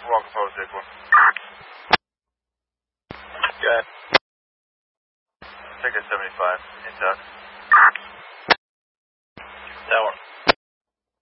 Walker Post 6-1. Go ahead. Ticket 75, inside.